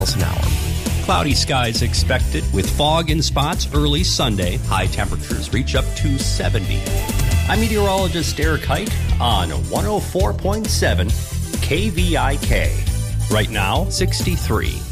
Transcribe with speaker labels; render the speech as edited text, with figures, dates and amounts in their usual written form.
Speaker 1: an hour. Cloudy skies expected with fog in spots early Sunday. High temperatures reach up to 70. I'm meteorologist Eric Height on 104.7 KVIK. Right now, 63.